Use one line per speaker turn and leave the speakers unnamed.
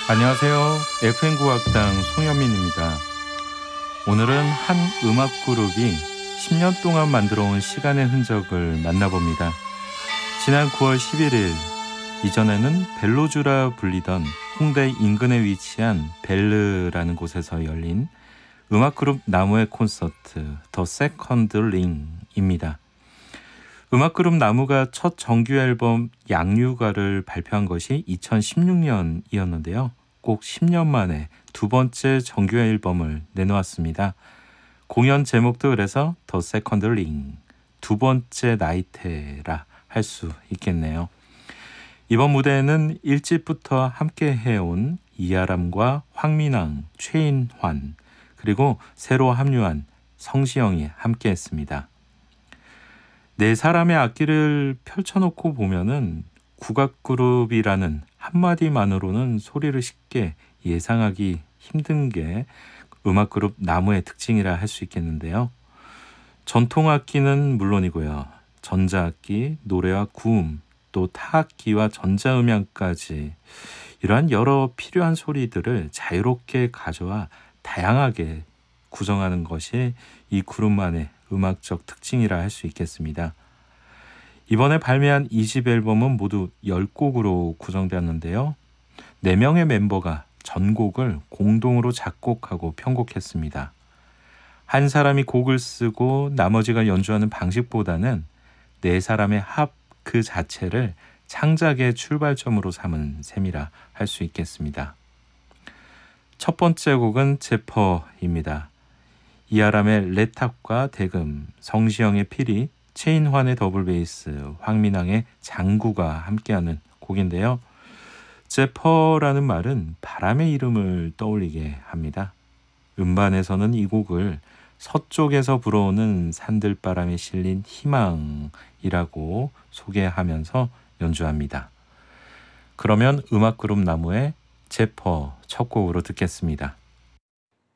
안녕하세요. FM국악당 송현민입니다. 오늘은 한 음악 그룹이 10년 동안 만들어온 시간의 흔적을 만나봅니다. 지난 9월 11일, 이전에는 벨로주라 불리던 홍대 인근에 위치한 벨르라는 곳에서 열린 음악 그룹 나무의 콘서트 더 세컨드 링입니다. 음악 그룹 나무가 첫 정규 앨범 양류가를 발표한 것이 2016년이었는데요. 꼭 10년 만에 두 번째 정규 앨범을 내놓았습니다. 공연 제목도 그래서 더 세컨드 링, 두 번째 나이테라 할 수 있겠네요. 이번 무대에는 일집부터 함께 해온 이아람과 황민왕, 최인환, 그리고 새로 합류한 성시영이 함께 했습니다. 네 사람의 악기를 펼쳐놓고 보면은 국악그룹이라는 한마디만으로는 소리를 쉽게 예상하기 힘든 게 음악그룹 나무의 특징이라 할 수 있겠는데요. 전통악기는 물론이고요. 전자악기, 노래와 구음, 또 타악기와 전자음향까지 이러한 여러 필요한 소리들을 자유롭게 가져와 다양하게 구성하는 것이 이 그룹만의 음악적 특징이라 할 수 있겠습니다. 이번에 발매한 2집 앨범은 모두 10곡으로 구성되었는데요. 4명의 멤버가 전곡을 공동으로 작곡하고 편곡했습니다. 한 사람이 곡을 쓰고 나머지가 연주하는 방식보다는 4사람의 합 그 자체를 창작의 출발점으로 삼은 셈이라 할 수 있겠습니다. 첫 번째 곡은 제퍼입니다. 이아람의 레탑과 대금, 성시영의 피리, 최인환의 더블 베이스, 황민왕의 장구가 함께하는 곡인데요. 제퍼라는 말은 바람의 이름을 떠올리게 합니다. 음반에서는 이 곡을 서쪽에서 불어오는 산들바람에 실린 희망이라고 소개하면서 연주합니다. 그러면 음악그룹 나무의 제퍼 첫 곡으로 듣겠습니다.